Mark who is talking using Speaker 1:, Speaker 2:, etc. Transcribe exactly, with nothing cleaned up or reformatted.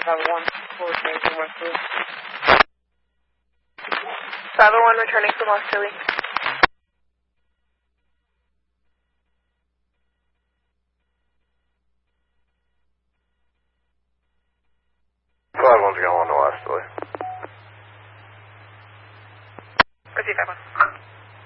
Speaker 1: five oh one, returning from West Philly.
Speaker 2: five oh one returning from West Philly.
Speaker 3: five one's going to West Philly.